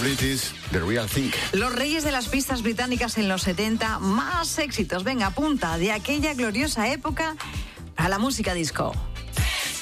British, The Real Thing. Los reyes de las pistas británicas en los 70, más éxitos. Venga, apunta de aquella gloriosa época a la música disco.